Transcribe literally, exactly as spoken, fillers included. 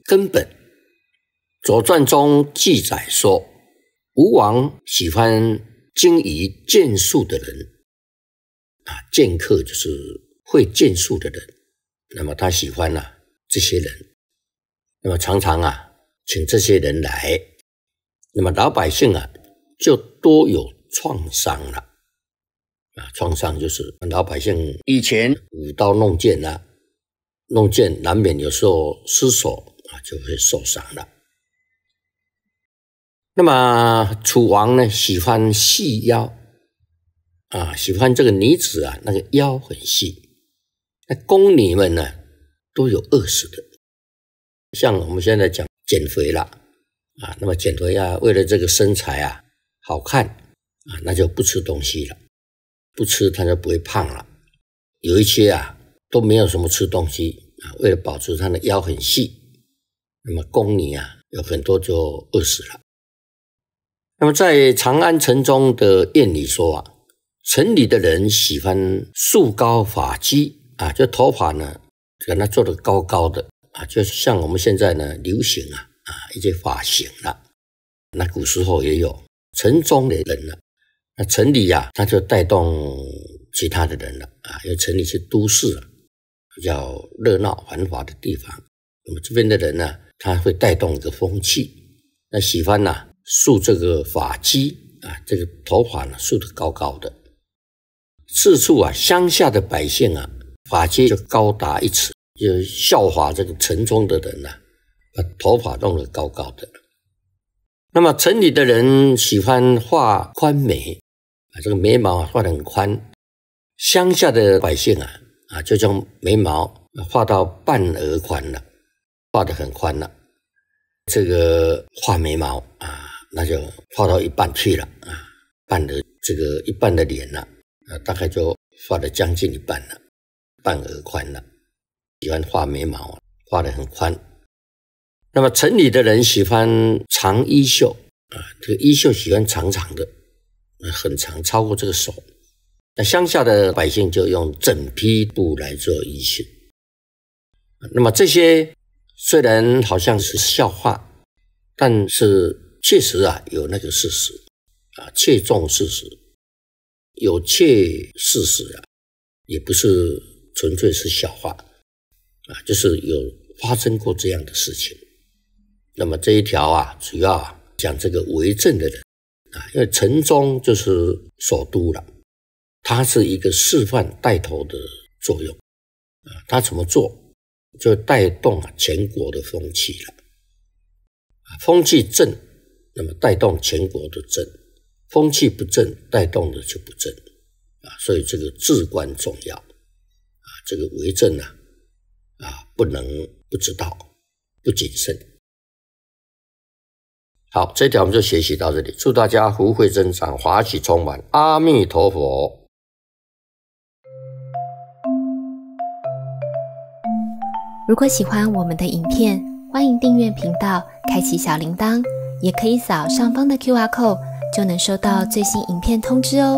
根本。左传中记载说，吴王喜欢精于剑术的人啊，剑客就是会剑术的人，那么他喜欢啊这些人，那么常常啊请这些人来，那么老百姓啊就多有创伤了啊，创伤就是老百姓以前舞刀弄剑啊，弄剑难免有时候失手啊就会受伤了。那么楚王呢喜欢细腰啊，喜欢这个女子啊那个腰很细，那宫女们呢都有饿死的，像我们现在讲减肥了啊，那么减肥啊为了这个身材啊好看啊，那就不吃东西了，不吃他就不会胖了。有一些啊都没有什么吃东西啊，为了保持他的腰很细，那么宫女啊有很多就饿死了。那么在长安城中的谚里说啊，城里的人喜欢束高发髻啊，就头发呢给它做得高高的啊，就像我们现在呢流行啊啊一些发型了。那古时候也有城中的人了，那城里啊他就带动其他的人了啊，因为城里是都市啊，比较热闹繁华的地方，那么这边的人呢他会带动一个风气，那喜欢啊束这个发髻啊，这个头发呢束得高高的，四处啊乡下的百姓啊发髻就高达一尺，就效法这个城中的人啊把头发弄得高高的。那么城里的人喜欢画宽眉啊，这个眉毛画得很宽，乡下的百姓啊啊就将眉毛画到半额宽了，画得很宽了。这个画眉毛啊那就画到一半去了啊，半的这个一半的脸了啊，大概就画得将近一半了，半额宽了。喜欢画眉毛，画得很宽。那么城里的人喜欢长衣袖啊，这个衣袖喜欢长长的，很长，超过这个手。那乡下的百姓就用整匹布来做衣袖。那么这些虽然好像是笑话，但是确实啊有那个事实啊，切中事实，有切事实啊，也不是纯粹是笑话啊，就是有发生过这样的事情。那么这一条啊主要啊讲这个为政的人啊，因为城中就是首都了，它是一个示范带头的作用啊，它怎么做就带动啊全国的风气了啊，风气正那么带动全国的正，风气不正带动的就不正啊，所以这个至关重要啊，这个为政啊啊不能不知道，不谨慎。好，这一条我们就学习到这里，祝大家福慧增长，华喜充满，阿弥陀佛。 如果喜欢我们的影片，欢迎订阅频道，开启小铃铛，也可以扫上方的 Q R code， 就能收到最新影片通知哦。